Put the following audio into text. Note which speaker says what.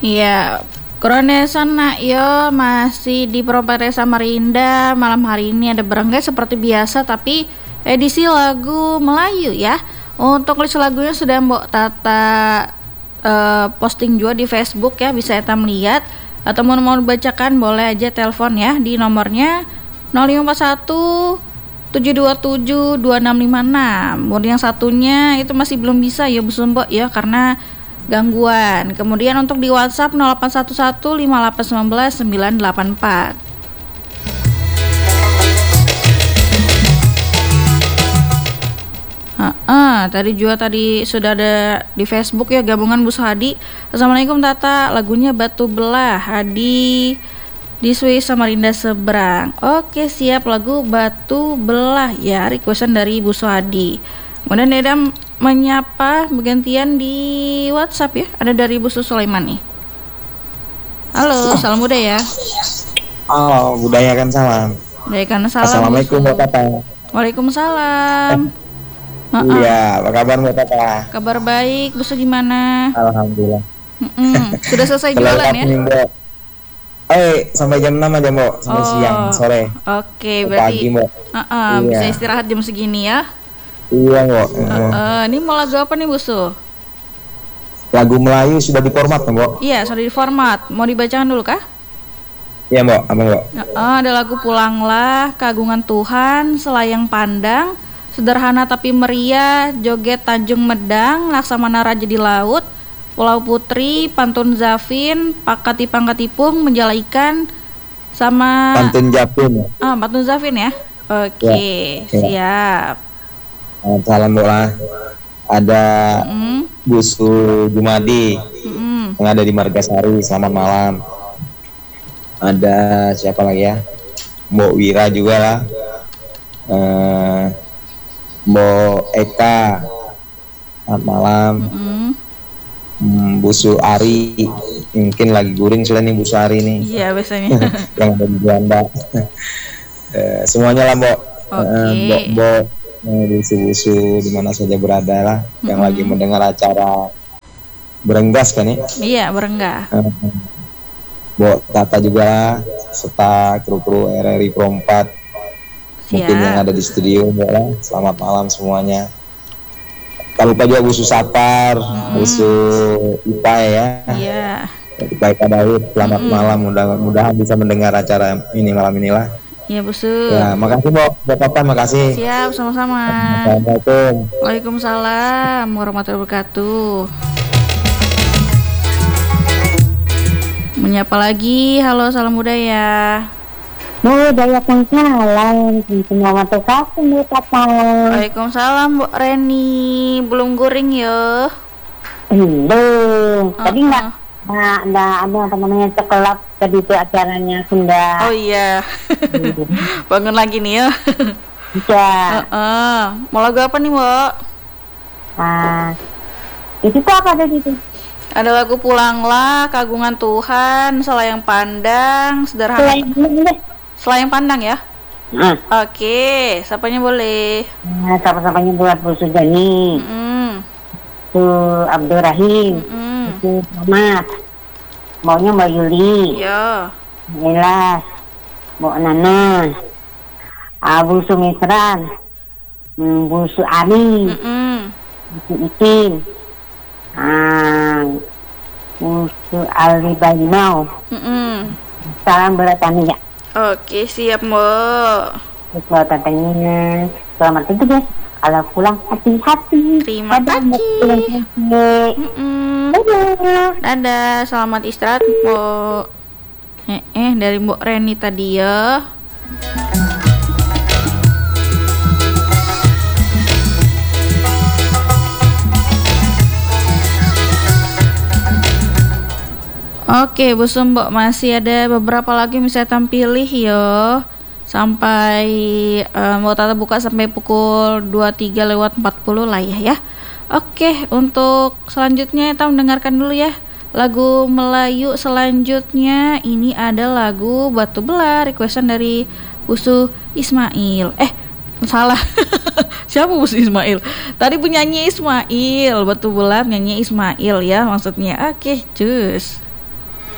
Speaker 1: Iya, Kronesan nak yo masih di Properti Samarinda. Malam hari ini ada berenggai seperti biasa tapi edisi lagu Melayu ya. Untuk list lagunya sudah Mbok Tata posting juga di Facebook ya, bisa kita melihat atau mau dibacakan boleh aja telepon ya di nomornya 0541 727 2656. Kemudian yang satunya itu masih belum bisa ya Bu Sumbo ya karena gangguan. Kemudian untuk di WhatsApp 0811 5819 984. Tadi sudah ada di Facebook ya gabungan Bu Suhadi. Assalamualaikum Tata, lagunya Batu Belah Hadi di Swiss Samarinda seberang. Oke siap, lagu Batu Belah ya, requestan dari Bu Suhadi. Kemudian ada menyapa bergantian di WhatsApp ya, ada dari Bu Sulaiman nih. Halo, salam budaya.
Speaker 2: Oh, budaya kan salam.
Speaker 1: Budaya kan salam.
Speaker 2: Assalamualaikum Mbak Tata.
Speaker 1: Waalaikumsalam.
Speaker 2: Iya, apa kabar Mbak Tata?
Speaker 1: Kabar baik, Bu gimana?
Speaker 2: Alhamdulillah.
Speaker 1: Sudah selesai jualan ya?
Speaker 2: Sampai jam 6 aja Mbak, sampai siang, sore.
Speaker 1: Oke, berarti
Speaker 2: pagi Mbak.
Speaker 1: Bisa istirahat jam segini ya?
Speaker 2: Iya Mbak.
Speaker 1: Ini mau lagu apa nih Bu Su?
Speaker 2: Lagu Melayu sudah diformat Mbak?
Speaker 1: Iya, sudah diformat. Mau dibacakan dulu kah?
Speaker 2: Iya Mbak, apa Mbak?
Speaker 1: Ada lagu Pulanglah, Keagungan Tuhan, Selayang Pandang, Sederhana Tapi Meriah, Joget Tanjung Medang, Laksamana Raja di Laut, Pulau Putri, Pantun Zafin, Pakati Pangkatipung, Menjala Ikan, sama
Speaker 2: Pantun Japin.
Speaker 1: Pantun Zafin ya. Oke, siap.
Speaker 2: Salam bola. Ada Busu Jumadi yang ada di Margasari. Selamat malam. Ada siapa lagi ya? Mbok Wira juga lah. Mbok Eka. Selamat malam. Busu Ari mungkin lagi guring sudah nih Busu Ari nih.
Speaker 1: Iya biasanya.
Speaker 2: Yang ada di Belanda. Semuanya lah Mbok. Mbok busu-busu di mana saja berada lah yang lagi mendengar acara Berenggas kan ya? Iya,
Speaker 1: Berenggah.
Speaker 2: Mbok Tata juga lah, serta kru-kru RRI Pro 4. Mungkin yang ada di studio Mbok lah. Selamat malam semuanya. Tak lupa juga Busu Sapar, Busu Ipa ya.
Speaker 1: Iya.
Speaker 2: Baik Pak Daud, selamat malam. Mudah-mudahan bisa mendengar acara ini malam inilah.
Speaker 1: Iya Bu Su.
Speaker 2: Ya, makasih Mbok Tata, makasih.
Speaker 1: Siap, sama-sama.
Speaker 2: Assalamualaikum.
Speaker 1: Waalaikumsalam warahmatullahi wabarakatuh. Menyapa lagi, halo salam budaya.
Speaker 3: Budaya kan salam, semua kasih Bu Tata.
Speaker 1: Waalaikumsalam Bu Reni, belum guring ya?
Speaker 3: Belum. Tadi nggak ada apa namanya sekelap tadi itu acaranya Sunda.
Speaker 1: Oh iya. Bangun lagi nih ya.
Speaker 3: Bisa.
Speaker 1: Mau lagu apa nih Mbak?
Speaker 3: Itu tuh apa tadi itu?
Speaker 1: Ada lagu Pulanglah, Keagungan Tuhan, Selayang Pandang, Sederhana. Selayang Pandang ya? Oke, sapanya boleh.
Speaker 3: Sapa-sapanya buat Bu Sujani, Bu Abdurrahim, Bu Muhammad, maunya Mbak Yuli,
Speaker 1: ya,
Speaker 3: Elas, Bu Nana, Bu Sumisran, Bu Suami, Bu Ikin, Bu Ali Bainau. Salam beratani ya.
Speaker 1: Oke, siap Mbak.
Speaker 3: Buat tatanya, selamat tidur ya. Kalau pulang hati-hati.
Speaker 1: Terima kasih. Dadah, selamat istirahat Mbak. Dari Mbak Reni tadi ya. Oke Bu Mbok, masih ada beberapa lagi yang bisa tampilih yo. Sampai Mbok Tata buka sampai pukul 23:40 lah ya. Oke, untuk selanjutnya kita mendengarkan dulu ya lagu Melayu selanjutnya. Ini ada lagu Batu Belah, requestan dari Busu Ismail. Salah. Siapa Busu Ismail? Tadi penyanyi Ismail, Batu Belah nyanyi Ismail ya maksudnya. Oke, cus.